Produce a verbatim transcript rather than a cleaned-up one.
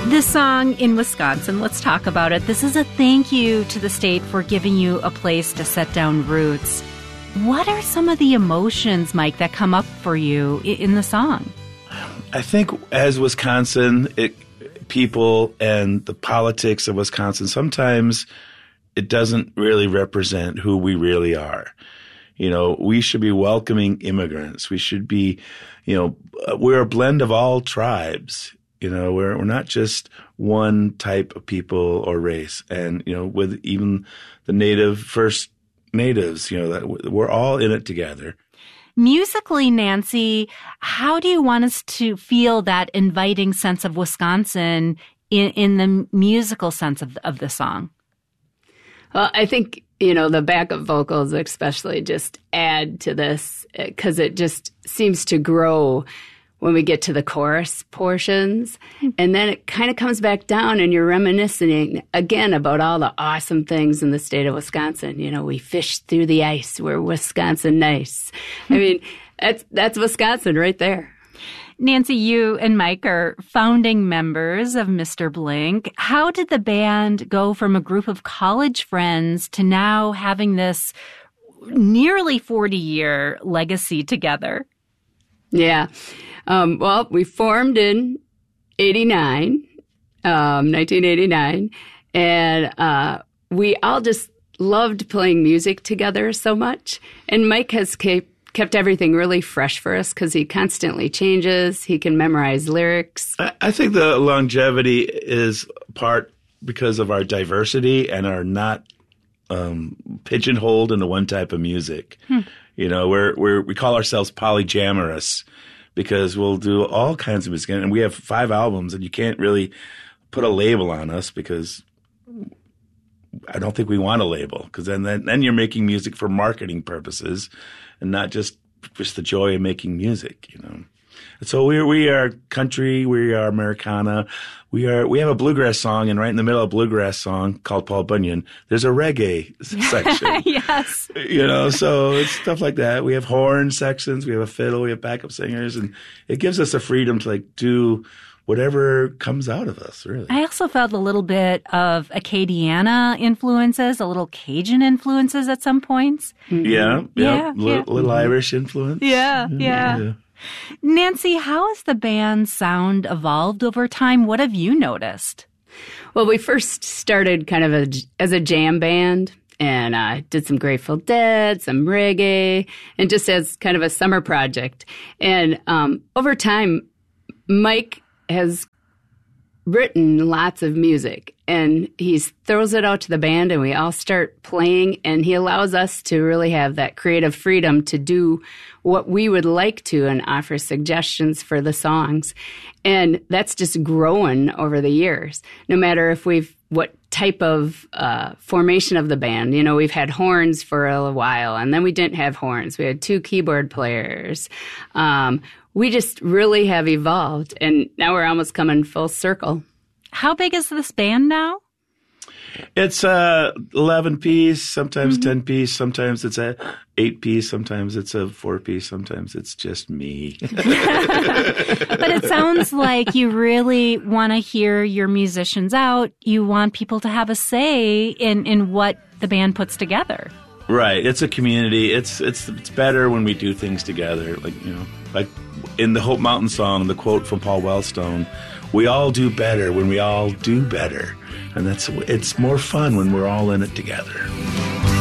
This song in Wisconsin, let's talk about it. This is a thank you to the state for giving you a place to set down roots. What are some of the emotions, Mike, that come up for you in the song? I think as Wisconsin, it, people and the politics of Wisconsin, sometimes it doesn't really represent who we really are. You know, we should be welcoming immigrants. We should be, you know, we're a blend of all tribes. You know, we're we're not just one type of people or race. And, you know, with even the native First Natives, you know, that we're all in it together. Musically, Nancy, how do you want us to feel that inviting sense of Wisconsin in, in the musical sense of, of the song? Well, I think, you know, the backup vocals especially just add to this because it just seems to grow when we get to the chorus portions. And then it kind of comes back down and you're reminiscing again about all the awesome things in the state of Wisconsin. You know, we fished through the ice. We're Wisconsin nice. I mean, that's, that's Wisconsin right there. Nancy, you and Mike are founding members of Mister Blink. How did the band go from a group of college friends to now having this nearly forty-year legacy together? Yeah. Um, well, we formed in eighty-nine, um, nineteen eighty-nine, and uh, we all just loved playing music together so much. And Mike has kept kept everything really fresh for us because he constantly changes. He can memorize lyrics. I, I think the longevity is part because of our diversity and our not um, pigeonholed into one type of music. Hmm. You know, we're, we're we call ourselves polyjamorous because we'll do all kinds of music. And we have five albums, and you can't really put a label on us because I don't think we want a label, because then, then then you're making music for marketing purposes and not just just the joy of making music, you know. And so we we are country, we are Americana, we are we have a bluegrass song, and right in the middle of a bluegrass song called Paul Bunyan, there's a reggae section. Yes. You know, so it's stuff like that. We have horn sections, we have a fiddle, we have backup singers, and it gives us the freedom to like do whatever comes out of us, really. I also felt a little bit of Acadiana influences, a little Cajun influences at some points. Mm-hmm. Yeah, yeah, yeah, little, yeah. little Irish influence. Yeah, yeah, yeah. Nancy, how has the band's sound evolved over time? What have you noticed? Well, we first started kind of a, as a jam band. And uh, did some Grateful Dead, some reggae, and just as kind of a summer project. And um, over time, Mike has written lots of music, and he throws it out to the band, and we all start playing, and he allows us to really have that creative freedom to do what we would like to and offer suggestions for the songs. And that's just growing over the years, no matter if we've what type of uh, formation of the band. You know, we've had horns for a while, and then we didn't have horns. We had two keyboard players. Um, we just really have evolved, and now we're almost coming full circle. How big is this band now? It's a eleven piece, sometimes Mm-hmm. ten piece, sometimes it's a eight piece, sometimes it's a four piece, sometimes it's just me. But it sounds like you really want to hear your musicians out. You want people to have a say in, in what the band puts together. Right. It's a community. It's it's it's better when we do things together. Like, you know, like in the Hope Mountain song, the quote from Paul Wellstone, we all do better when we all do better. And that's it's more fun when we're all in it together.